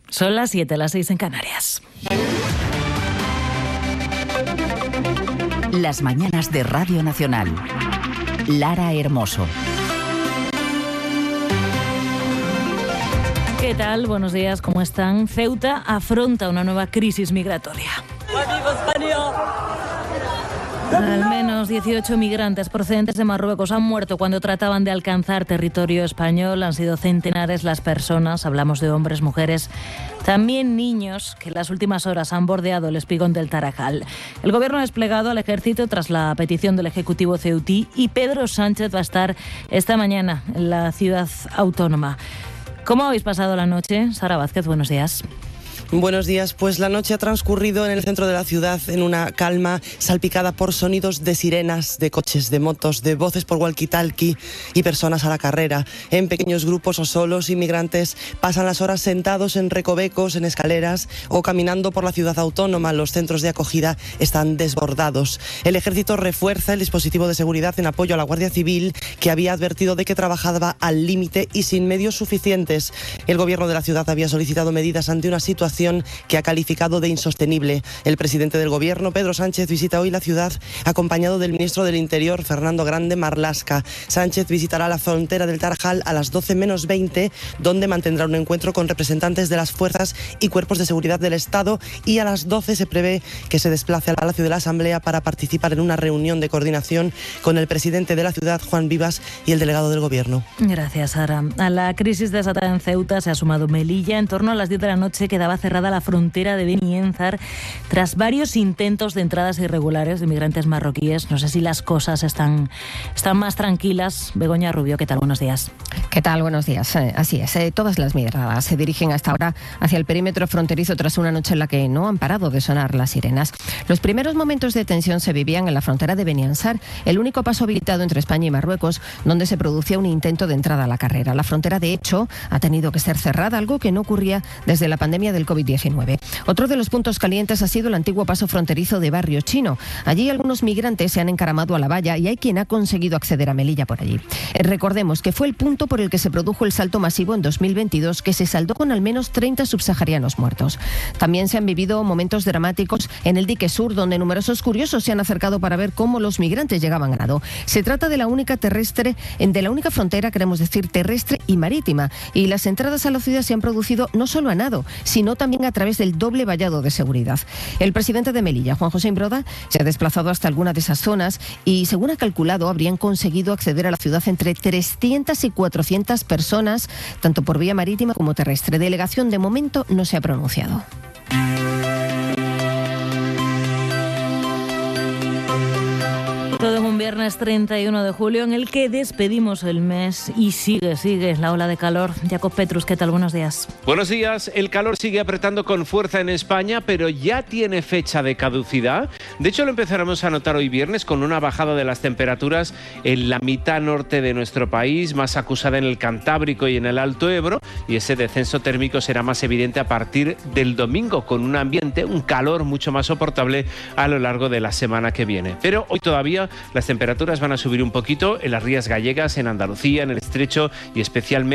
Son las 7, las 6 en Canarias. Las mañanas de Radio Nacional. Lara Hermoso. ¿Qué tal? Buenos días, ¿cómo están? Ceuta afronta una nueva crisis migratoria. Al menos 18 migrantes procedentes de Marruecos han muerto cuando trataban de alcanzar territorio español. Han sido centenares las personas, hablamos de hombres, mujeres, también niños, que en las últimas horas han bordeado el espigón del Tarajal. El gobierno ha desplegado al ejército tras la petición del Ejecutivo ceutí y Pedro Sánchez va a estar esta mañana en la ciudad autónoma. ¿Cómo habéis pasado la noche? Sara Vázquez, buenos días. Buenos días. Pues la noche ha transcurrido en el centro de la ciudad en una calma salpicada por sonidos de sirenas, de coches, de motos, de voces por walkie-talkie y personas a la carrera. En pequeños grupos o solos, inmigrantes pasan las horas sentados en recovecos, en escaleras o caminando por la ciudad autónoma. Los centros de acogida están desbordados. El ejército refuerza el dispositivo de seguridad en apoyo a la Guardia Civil, que había advertido de que trabajaba al límite y sin medios suficientes. El gobierno de la ciudad había solicitado medidas ante una situación que ha calificado de insostenible. El presidente del gobierno, Pedro Sánchez, visita hoy la ciudad acompañado del ministro del Interior, Fernando Grande Marlaska. Sánchez visitará la frontera del Tarajal a las 12 menos 20, donde mantendrá un encuentro con representantes de las fuerzas y cuerpos de seguridad del Estado, y a las 12 se prevé que se desplace al Palacio de la Asamblea para participar en una reunión de coordinación con el presidente de la ciudad, Juan Vivas, y el delegado del gobierno. Gracias, Sara. A la crisis desatada en Ceuta se ha sumado Melilla. En torno a las 10 de la noche quedaba cerrada la frontera de Beniénzar tras varios intentos de entradas irregulares de inmigrantes marroquíes. No sé si las cosas están más tranquilas. Begoña Rubio, ¿qué tal? Buenos días. ¿Qué tal? Buenos días. Así es. Todas las miradas se dirigen hasta ahora hacia el perímetro fronterizo tras una noche en la que no han parado de sonar las sirenas. Los primeros momentos de tensión se vivían en la frontera de Beniánsar, el único paso habilitado entre España y Marruecos, donde se producía un intento de entrada a la carrera. La frontera, de hecho, ha tenido que ser cerrada, algo que no ocurría desde la pandemia del COVID-19. Otro de los puntos calientes ha sido el antiguo paso fronterizo de Barrio Chino. Allí algunos migrantes se han encaramado a la valla y hay quien ha conseguido acceder a Melilla por allí. Recordemos que fue el punto por el que se produjo el salto masivo en 2022, que se saldó con al menos 30 subsaharianos muertos. También se han vivido momentos dramáticos en el dique sur, donde numerosos curiosos se han acercado para ver cómo los migrantes llegaban a nado. Se trata de la única frontera, queremos decir, terrestre y marítima, y las entradas a la ciudad se han producido no solo a nado, sino también a través del doble vallado de seguridad. El presidente de Melilla, Juan José Imbroda, se ha desplazado hasta alguna de esas zonas y, según ha calculado, habrían conseguido acceder a la ciudad entre 300 y 400 personas, tanto por vía marítima como terrestre. Delegación, de momento, no se ha pronunciado. Todo en un viernes 31 de julio en el que despedimos el mes y sigue la ola de calor. Jacob Petrus, ¿qué tal? Buenos días. Buenos días. El calor sigue apretando con fuerza en España, pero ya tiene fecha de caducidad. De hecho, lo empezaremos a notar hoy viernes con una bajada de las temperaturas en la mitad norte de nuestro país, más acusada en el Cantábrico y en el Alto Ebro, y ese descenso térmico será más evidente a partir del domingo, con un ambiente, un calor mucho más soportable a lo largo de la semana que viene. Pero hoy todavía las temperaturas van a subir un poquito en las rías gallegas, en Andalucía, en el Estrecho y especialmente